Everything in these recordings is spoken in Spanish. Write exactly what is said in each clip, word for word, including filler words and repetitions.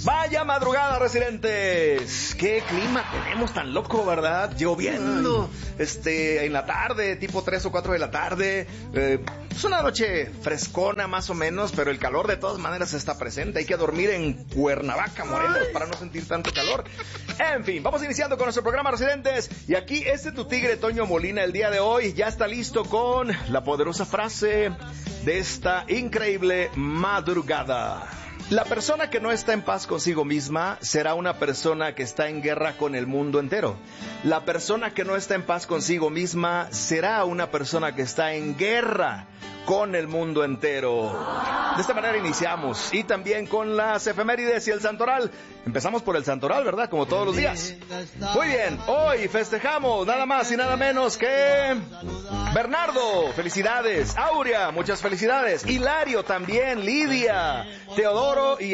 Vaya madrugada, residentes. Qué clima tenemos tan loco, ¿verdad? Lloviendo, este, en la tarde, tipo tres o cuatro de la tarde. Eh, es una noche frescona más o menos, pero el calor de todas maneras está presente. Hay que dormir en Cuernavaca, Morelos, para no sentir tanto calor. En fin, vamos iniciando con nuestro programa, residentes. Y aquí este tu tigre, Toño Molina, el día de hoy ya está listo con la poderosa frase de esta increíble madrugada. La persona que no está en paz consigo misma será una persona que está en guerra con el mundo entero. La persona que no está en paz consigo misma será una persona que está en guerra con el mundo entero. De esta manera iniciamos. Y también con las efemérides y el santoral. Empezamos por el santoral, ¿verdad? Como todos los días. Muy bien, hoy festejamos nada más y nada menos que Bernardo, felicidades. Aurea, muchas felicidades. Hilario también, Lidia, Teodoro y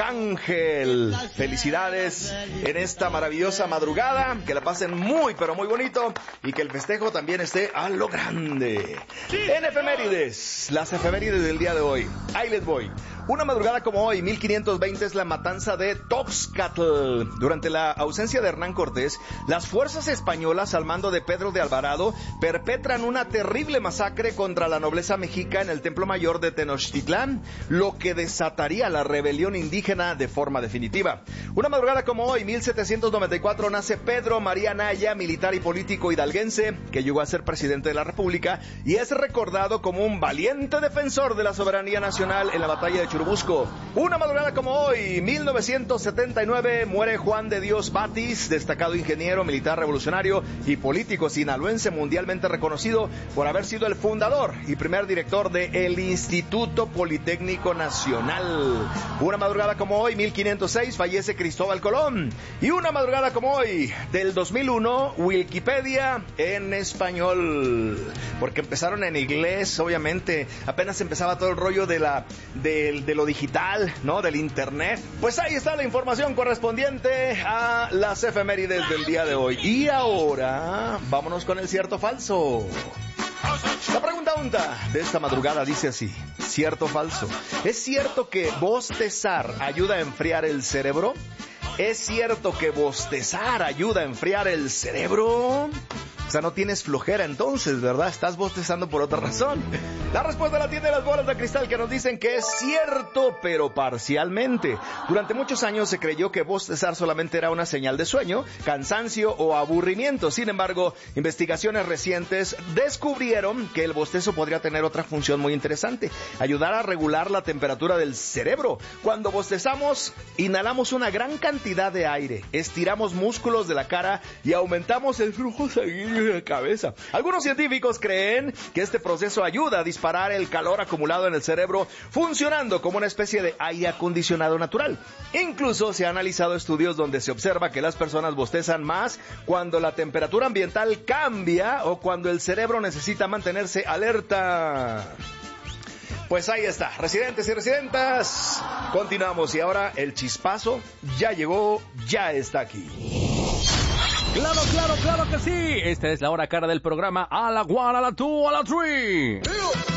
Arcángel. Felicidades en esta maravillosa madrugada. Que la pasen muy, pero muy bonito. Y que el festejo también esté a lo grande. En efemérides, las efemérides del día de hoy. Ahí les voy. Una madrugada como hoy, mil quinientos veinte, es la matanza de Toxcatl. Durante la ausencia de Hernán Cortés, las fuerzas españolas al mando de Pedro de Alvarado perpetran una terrible masacre contra la nobleza mexica en el Templo Mayor de Tenochtitlán, lo que desataría la rebelión indígena de forma definitiva. Una madrugada como hoy, mil setecientos noventa y cuatro, nace Pedro María Anaya, militar y político hidalguense, que llegó a ser presidente de la República y es recordado como un valiente defensor de la soberanía nacional en la batalla de Churubusco. Una madrugada como hoy, mil novecientos setenta y nueve, muere Juan de Dios Batis, destacado ingeniero, militar revolucionario y político sinaloense mundialmente reconocido por haber sido el fundador y primer director del Instituto Politécnico Nacional. Una madrugada como hoy, mil quinientos seis, fallece Cristóbal Colón. Y una madrugada como hoy, del dos mil uno, Wikipedia en español. Porque empezaron en inglés, obviamente, apenas empezaba todo el rollo de la del de lo digital, ¿no? Del internet. Pues ahí está la información correspondiente a las efemérides del día de hoy. Y ahora, vámonos con el cierto o falso. La pregunta unta de esta madrugada dice así: ¿cierto o falso? ¿Es cierto que bostezar ayuda a enfriar el cerebro? ¿Es cierto que bostezar ayuda a enfriar el cerebro? O sea, no tienes flojera entonces, ¿verdad? Estás bostezando por otra razón. La respuesta la tiene las bolas de cristal, que nos dicen que es cierto, pero parcialmente. Durante muchos años se creyó que bostezar solamente era una señal de sueño, cansancio o aburrimiento. Sin embargo, investigaciones recientes descubrieron que el bostezo podría tener otra función muy interesante: ayudar a regular la temperatura del cerebro. Cuando bostezamos, inhalamos una gran cantidad de aire, estiramos músculos de la cara y aumentamos el flujo sanguíneo de la cabeza. Algunos científicos creen que este proceso ayuda a disparar el calor acumulado en el cerebro, funcionando como una especie de aire acondicionado natural. Incluso se han analizado estudios donde se observa que las personas bostezan más cuando la temperatura ambiental cambia o cuando el cerebro necesita mantenerse alerta. Pues ahí está, residentes y residentas, continuamos y ahora el chispazo ya llegó, ya está aquí. Claro, claro, claro que sí. Esta es la hora cara del programa. A la one, a la two, a la three.